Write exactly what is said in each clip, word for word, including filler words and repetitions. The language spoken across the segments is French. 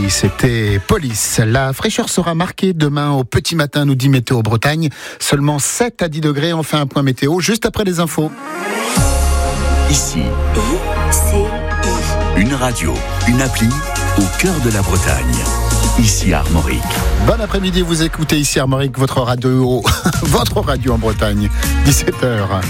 c'était Police. La fraîcheur sera marquée demain au petit matin, nous dit Météo Bretagne. Seulement sept à dix degrés, on fait un point météo juste après les infos. Ici, une radio, une appli au cœur de la Bretagne. Ici Armorique. Bon après-midi, vous écoutez ici Armorique, votre radio, votre radio en Bretagne, dix-sept heures.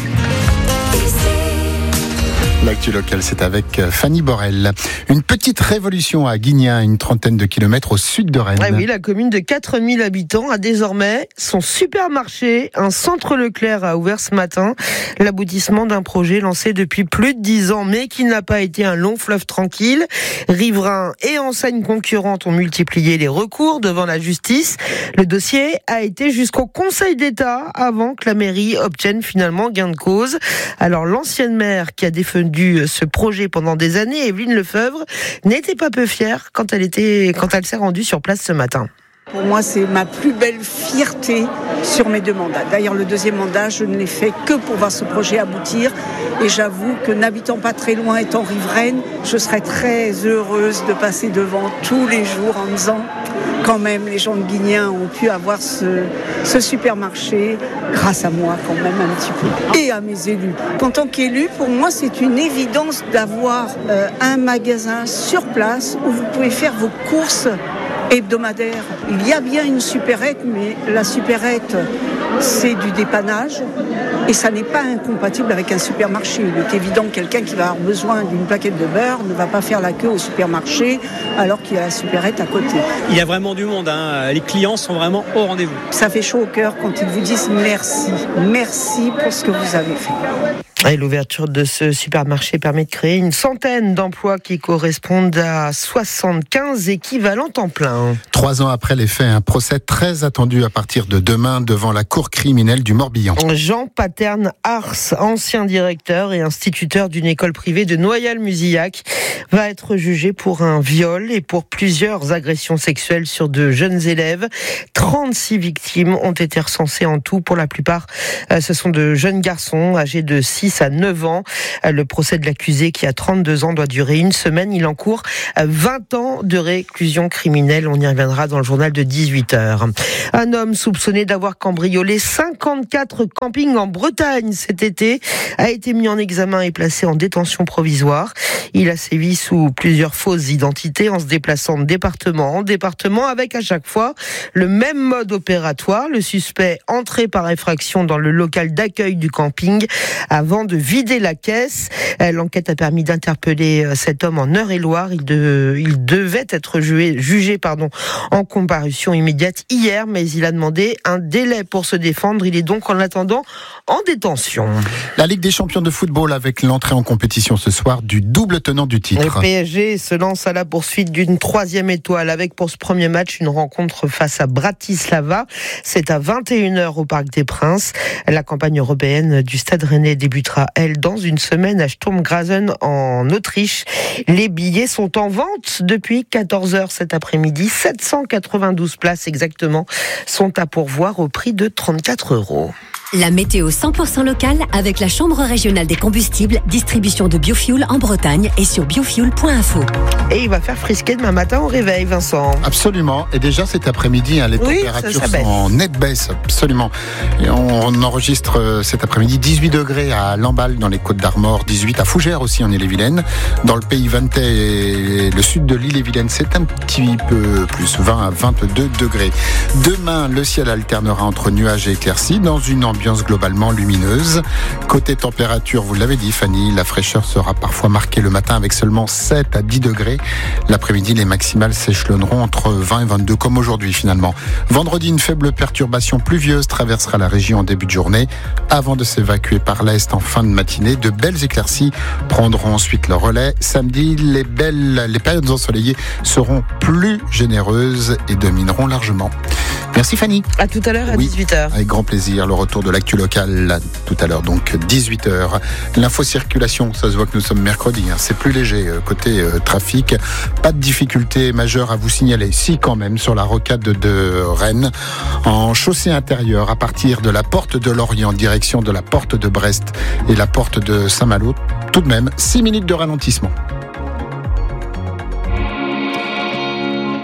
L'actu local, c'est avec Fanny Borel. Une petite révolution à Guignin, une trentaine de kilomètres au sud de Rennes. Ah oui, la commune de quatre mille habitants a désormais son supermarché. Un centre Leclerc a ouvert ce matin. L'aboutissement d'un projet lancé depuis plus de dix ans, mais qui n'a pas été un long fleuve tranquille. Riverains et enseignes concurrentes ont multiplié les recours devant la justice. Le dossier a été jusqu'au Conseil d'État avant que la mairie obtienne finalement gain de cause. Alors l'ancienne maire qui a défendu ce projet pendant des années, Evelyne Lefebvre, n'était pas peu fière quand elle était, quand elle s'est rendue sur place ce matin. Pour moi, c'est ma plus belle fierté sur mes deux mandats. D'ailleurs, le deuxième mandat, je ne l'ai fait que pour voir ce projet aboutir. Et j'avoue que n'habitant pas très loin, étant riveraine, je serais très heureuse de passer devant tous les jours en me disant quand même, les gens de Guignin ont pu avoir ce, ce supermarché grâce à moi quand même un petit peu. Et à mes élus. En tant qu'élu, pour moi, c'est une évidence d'avoir euh, un magasin sur place où vous pouvez faire vos courses hebdomadaire. Il y a bien une supérette, mais la supérette, c'est du dépannage et ça n'est pas incompatible avec un supermarché. Il est évident que quelqu'un qui va avoir besoin d'une plaquette de beurre ne va pas faire la queue au supermarché alors qu'il y a la supérette à côté. Il y a vraiment du monde, hein. Les clients sont vraiment au rendez-vous. Ça fait chaud au cœur quand ils vous disent merci. Merci pour ce que vous avez fait. Et l'ouverture de ce supermarché permet de créer une centaine d'emplois qui correspondent à soixante-quinze équivalents temps plein. Trois ans après les faits, un procès très attendu à partir de demain devant la cour criminelle du Morbihan. Jean Paterne Ars, ancien directeur et instituteur d'une école privée de Noyal-Muzillac, va être jugé pour un viol et pour plusieurs agressions sexuelles sur de jeunes élèves. trente-six victimes ont été recensées en tout. Pour la plupart, ce sont de jeunes garçons âgés de six à neuf ans. Le procès de l'accusé, qui a trente-deux ans, doit durer une semaine. Il encourt vingt ans de réclusion criminelle. On y reviendra dans le journal de dix-huit heures. Un homme soupçonné d'avoir cambriolé cinquante-quatre campings en Bretagne cet été a été mis en examen et placé en détention provisoire. Il a sévi sous plusieurs fausses identités en se déplaçant de département en département avec à chaque fois le même mode opératoire. Le suspect entrait par effraction dans le local d'accueil du camping avant de vider la caisse. L'enquête a permis d'interpeller cet homme en Eure-et-Loire. Il, de, il devait être jugé, jugé pardon, en comparution immédiate hier, mais il a demandé un délai pour se défendre. Il est donc en attendant en détention. La Ligue des champions de football avec l'entrée en compétition ce soir du double tenant du titre. Le P S G se lance à la poursuite d'une troisième étoile avec pour ce premier match une rencontre face à Bratislava. C'est à vingt et une heures au Parc des Princes. La campagne européenne du Stade Rennais débutera, elle, dans une semaine à Sturm Graz en Autriche. Les billets sont en vente depuis quatorze heures cet après-midi. sept cent quatre-vingt-douze places exactement sont à pourvoir au prix de trente-quatre euros. La météo cent pour cent locale avec la Chambre régionale des combustibles, distribution de biofuel en Bretagne et sur biofuel point info. Et il va faire frisquer demain matin au réveil, Vincent. Absolument. Et déjà cet après-midi, hein, les oui, températures ça, ça sont en nette baisse. Absolument. Et on, on enregistre euh, cet après-midi dix-huit degrés à Lamballe dans les Côtes d'Armor, dix-huit à Fougères aussi en Ille-et-Vilaine. Dans le pays Vantais et le sud de l'Ille-et-Vilaine, c'est un petit peu plus, vingt à vingt-deux degrés. Demain, le ciel alternera entre nuages et éclaircies dans une ambiance ambiance globalement lumineuse. Côté température, vous l'avez dit Fanny, la fraîcheur sera parfois marquée le matin avec seulement sept à dix degrés. L'après-midi, les maximales s'échelonneront entre vingt et vingt-deux comme aujourd'hui finalement. Vendredi, une faible perturbation pluvieuse traversera la région en début de journée avant de s'évacuer par l'est en fin de matinée. De belles éclaircies prendront ensuite le relais. Samedi, les belles, les périodes ensoleillées seront plus généreuses et domineront largement. Merci Fanny. À tout à l'heure à oui, dix-huit heures. Avec grand plaisir, le retour de l'actu locale tout à l'heure, donc dix-huit heures. L'info circulation, ça se voit que nous sommes mercredi, hein, c'est plus léger côté euh, trafic. Pas de difficulté majeure à vous signaler. Si quand même sur la rocade de Rennes, en chaussée intérieure à partir de la porte de Lorient, direction de la porte de Brest et la porte de Saint-Malo, tout de même six minutes de ralentissement.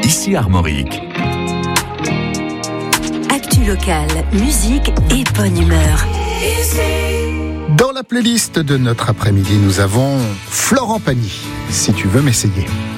ici Armorique. Actu locale, musique et bonne humeur. Dans la playlist de notre après-midi, nous avons Florent Pagny, si tu veux m'essayer.